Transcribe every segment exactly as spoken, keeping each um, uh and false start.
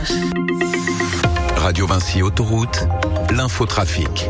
Radio Vinci Autoroute, l'infotrafic.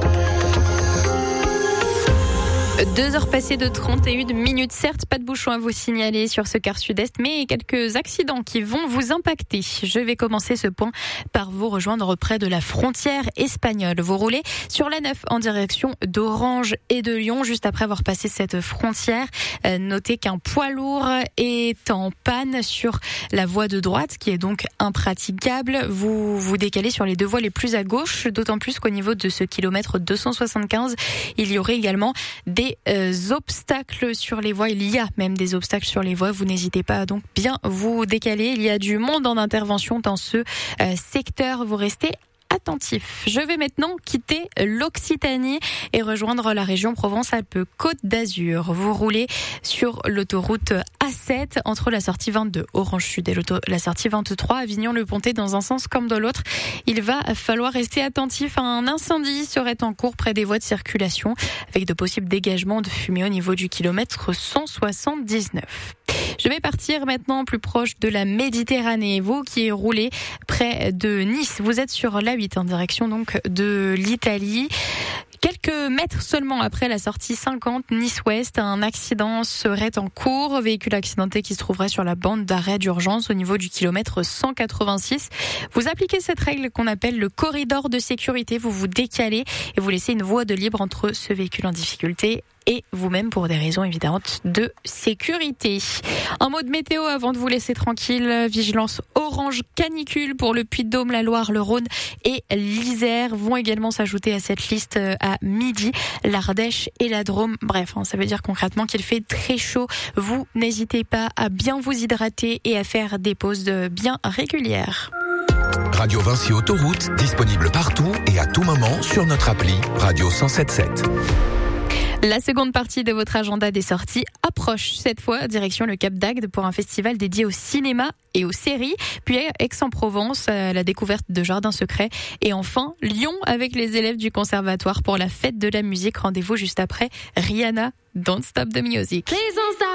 Deux heures passées de trente et une minutes. Certes, pas de bouchons à vous signaler sur ce quart sud-est, mais quelques accidents qui vont vous impacter. Je vais commencer ce point par vous rejoindre près de la frontière espagnole. Vous roulez sur la neuf en direction d'Orange et de Lyon, juste après avoir passé cette frontière. Euh, notez qu'un poids lourd est en panne sur la voie de droite, qui est donc impraticable. Vous vous décalez sur les deux voies les plus à gauche, d'autant plus qu'au niveau de ce kilomètre deux cent soixante-quinze, il y aurait également des euh, obstacles sur les voies. Il y a même des obstacles sur les voies. Vous n'hésitez pas à donc bien vous décaler. Il y a du monde en intervention dans ce euh, secteur. Vous restez attentif. Je vais maintenant quitter l'Occitanie et rejoindre la région Provence-Alpes-Côte d'Azur. Vous roulez sur l'autoroute A sept entre la sortie vingt-deux Orange Sud et la sortie vingt-trois Avignon-le-Pontet dans un sens comme dans l'autre. Il va falloir rester attentif. Un incendie serait en cours près des voies de circulation avec de possibles dégagements de fumée au niveau du kilomètre cent soixante-dix-neuf. Je vais partir maintenant plus proche de la Méditerranée. Vous qui roulez près de Nice, vous êtes sur l'A huit en direction donc de l'Italie. Quelques mètres seulement après la sortie cinquante Nice-Ouest, un accident serait en cours. Véhicule accidenté qui se trouverait sur la bande d'arrêt d'urgence au niveau du kilomètre cent quatre-vingt-six. Vous appliquez cette règle qu'on appelle le corridor de sécurité. Vous vous décalez et vous laissez une voie de libre entre ce véhicule en difficulté et vous-même pour des raisons évidentes de sécurité. Un mot de météo avant de vous laisser tranquille. Vigilance orange canicule pour le Puy-de-Dôme, la Loire, le Rhône et l'Isère vont également s'ajouter à cette liste à midi. L'Ardèche et la Drôme. Bref, hein, ça veut dire concrètement qu'il fait très chaud. Vous n'hésitez pas à bien vous hydrater et à faire des pauses bien régulières. Radio Vinci Autoroute, disponible partout et à tout moment sur notre appli Radio cent sept sept. La seconde partie de votre agenda des sorties approche cette fois direction le Cap d'Agde pour un festival dédié au cinéma et aux séries, puis Aix-en-Provence, la découverte de jardins secrets et enfin Lyon avec les élèves du conservatoire pour la fête de la musique. Rendez-vous juste après Rihanna, Don't Stop the Music.